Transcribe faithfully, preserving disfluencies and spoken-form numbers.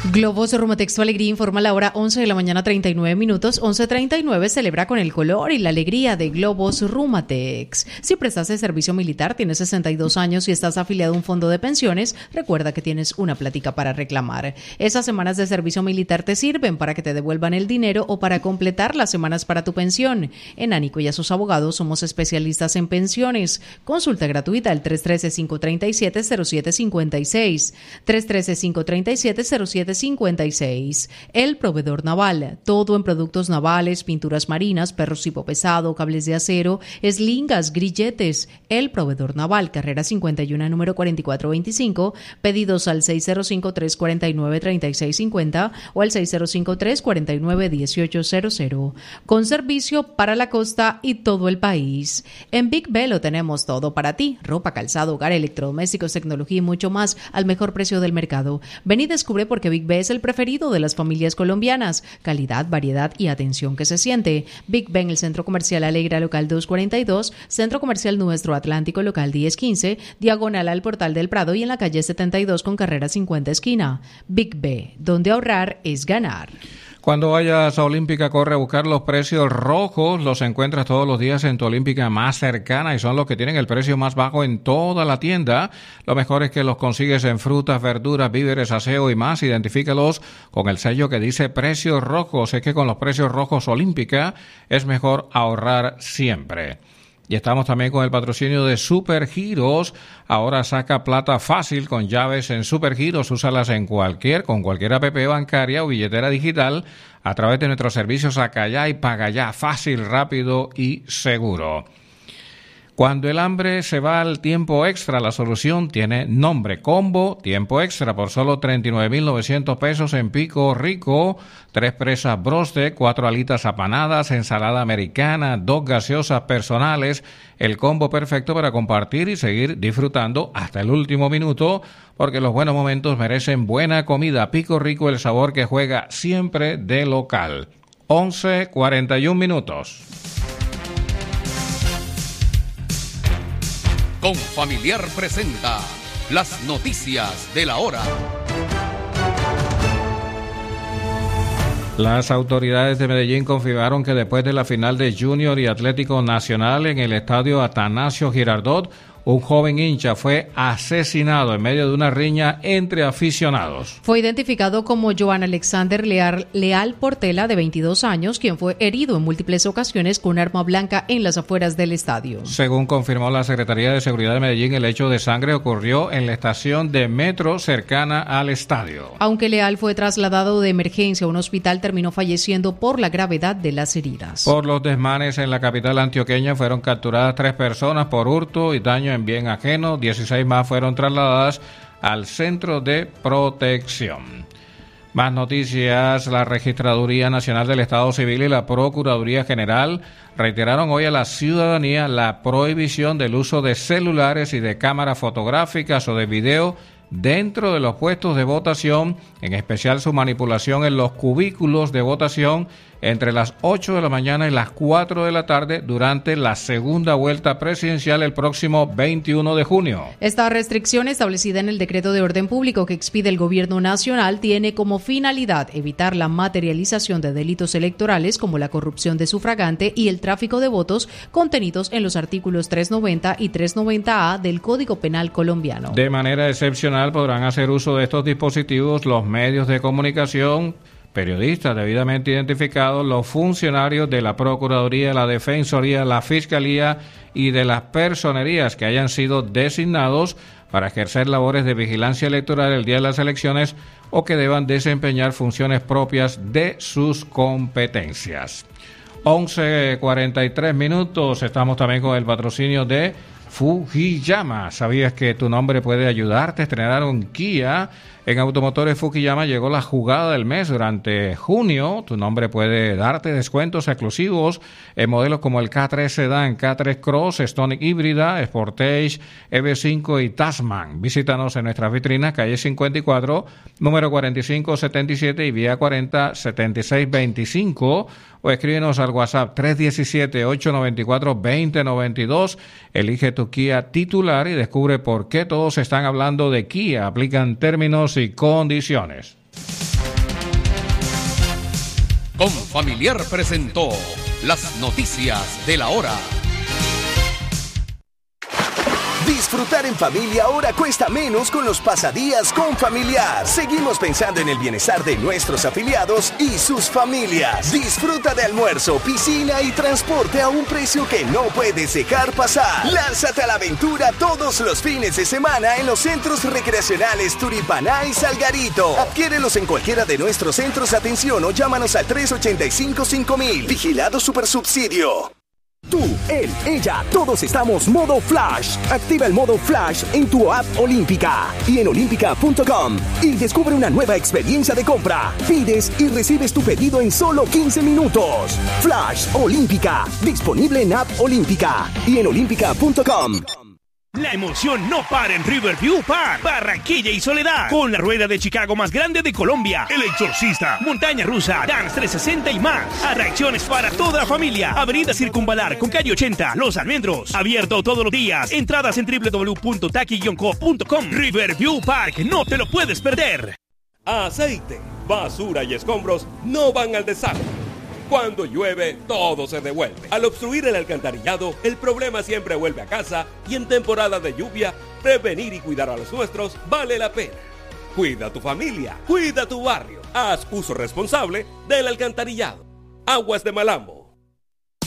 Globos Rumatex Tu Alegría informa la hora once de la mañana treinta y nueve minutos. once treinta y nueve celebra con el color y la alegría de Globos Rumatex. Si prestaste servicio militar, tienes sesenta y dos años y estás afiliado a un fondo de pensiones, recuerda que tienes una plática para reclamar. Esas semanas de servicio militar te sirven para que te devuelvan el dinero o para completar las semanas para tu pensión. En Ánico y a sus abogados somos especialistas en pensiones. Consulta gratuita al tres uno tres, cinco tres siete, cero siete cinco seis. tres uno tres, cinco tres siete, cero siete cincuenta y seis. El Proveedor Naval, todo en productos navales, pinturas marinas, perros tipo pesado, cables de acero, eslingas, grilletes. El Proveedor Naval, carrera cincuenta y uno, número cuarenta y cuatro veinticinco, pedidos al seis cero cinco, tres cuatro nueve, tres seis cinco cero o al seis cero cinco, tres cuatro nueve, uno ocho cero cero. Con servicio para la costa y todo el país. En Big B lo tenemos todo para ti, ropa, calzado, hogar, electrodomésticos, tecnología y mucho más al mejor precio del mercado. Ven y descubre por qué Big B es el preferido de las familias colombianas. Calidad, variedad y atención que se siente. Big Ben, el Centro Comercial Alegra, local doscientos cuarenta y dos, Centro Comercial Nuestro Atlántico, local diez quince, diagonal al Portal del Prado y en la calle setenta y dos con carrera cincuenta esquina. Big B, donde ahorrar es ganar. Cuando vayas a Olímpica, corre a buscar los precios rojos. Los encuentras todos los días en tu Olímpica más cercana y son los que tienen el precio más bajo en toda la tienda. Lo mejor es que los consigues en frutas, verduras, víveres, aseo y más. Identifícalos con el sello que dice precios rojos. Es que con los precios rojos Olímpica es mejor ahorrar siempre. Y estamos también con el patrocinio de Supergiros. Ahora saca plata fácil con llaves en Supergiros. Úsalas en cualquier, con cualquier app bancaria o billetera digital a través de nuestros servicios Saca Ya y Paga Ya. Fácil, rápido y seguro. Cuando el hambre se va al tiempo extra, la solución tiene nombre. Combo Tiempo Extra por solo treinta y nueve mil novecientos pesos en Pico Rico. Tres presas broste, cuatro alitas apanadas, ensalada americana, dos gaseosas personales. El combo perfecto para compartir y seguir disfrutando hasta el último minuto, porque los buenos momentos merecen buena comida. Pico Rico, el sabor que juega siempre de local. once cuarenta y un minutos. Confamiliar presenta las noticias de la hora. Las autoridades de Medellín confirmaron que después de la final de Junior y Atlético Nacional en el estadio Atanasio Girardot, un joven hincha fue asesinado en medio de una riña entre aficionados. Fue identificado como Joan Alexander Leal, Leal Portela, de veintidós años, quien fue herido en múltiples ocasiones con un arma blanca en las afueras del estadio. Según confirmó la Secretaría de Seguridad de Medellín, el hecho de sangre ocurrió en la estación de metro cercana al estadio. Aunque Leal fue trasladado de emergencia a un hospital, terminó falleciendo por la gravedad de las heridas. Por los desmanes en la capital antioqueña fueron capturadas tres personas por hurto y daño en bien ajeno. dieciséis más fueron trasladadas al Centro de Protección. Más noticias. La Registraduría Nacional del Estado Civil y la Procuraduría General reiteraron hoy a la ciudadanía la prohibición del uso de celulares y de cámaras fotográficas o de video dentro de los puestos de votación, en especial su manipulación en los cubículos de votación entre las ocho de la mañana y las cuatro de la tarde durante la segunda vuelta presidencial el próximo veintiuno de junio. Esta restricción, establecida en el decreto de orden público que expide el Gobierno Nacional, tiene como finalidad evitar la materialización de delitos electorales como la corrupción de sufragante y el tráfico de votos contenidos en los artículos trescientos noventa y trescientos noventa A del Código Penal colombiano. De manera excepcional podrán hacer uso de estos dispositivos los medios de comunicación, periodistas debidamente identificados, los funcionarios de la Procuraduría, la Defensoría, la Fiscalía y de las personerías que hayan sido designados para ejercer labores de vigilancia electoral el día de las elecciones o que deban desempeñar funciones propias de sus competencias. once cuarenta y tres minutos. Estamos también con el patrocinio de Fukuyama. ¿Sabías que tu nombre puede ayudarte a estrenar un Kia? En Automotores Fukuyama llegó la jugada del mes. Durante junio, tu nombre puede darte descuentos exclusivos en modelos como el K tres Sedan, K tres Cross, Stonic híbrida, Sportage, E V cinco y Tasman. Visítanos en nuestras vitrinas, calle cincuenta y cuatro, número cuarenta y cinco setenta y siete y vía cuarenta setenta y seis veinticinco, o escríbenos al WhatsApp tres uno siete, ocho nueve cuatro, dos cero nueve dos. Elige tu Kia titular y descubre por qué todos están hablando de Kia. Aplican términos y condiciones. Confamiliar presentó las noticias de la hora. Disfrutar en familia ahora cuesta menos con los pasadías Confamiliar. Seguimos pensando en el bienestar de nuestros afiliados y sus familias. Disfruta de almuerzo, piscina y transporte a un precio que no puedes dejar pasar. Lánzate a la aventura todos los fines de semana en los centros recreacionales Turipaná y Salgarito. Adquiérelos en cualquiera de nuestros centros de atención o llámanos al tres ochenta y cinco cinco mil. Vigilado Supersubsidio. Tú, él, ella, todos estamos modo Flash. Activa el modo Flash en tu app Olímpica y en olímpica punto com y descubre una nueva experiencia de compra. Pides y recibes tu pedido en solo quince minutos. Flash Olímpica, disponible en app Olímpica y en olímpica punto com. La emoción no para en Riverview Park, Barranquilla y Soledad, con la rueda de Chicago más grande de Colombia, El Exorcista, montaña rusa, Dance trescientos sesenta y más. Atracciones para toda la familia. Avenida Circunvalar con calle ochenta, Los Almendros. Abierto todos los días. Entradas en doble u doble u doble u punto taki guion co punto com. Riverview Park, no te lo puedes perder. Aceite, basura y escombros no van al desagüe. Cuando llueve, todo se devuelve. Al obstruir el alcantarillado, el problema siempre vuelve a casa y en temporada de lluvia, prevenir y cuidar a los nuestros vale la pena. Cuida a tu familia, cuida tu barrio. Haz uso responsable del alcantarillado. Aguas de Malambo.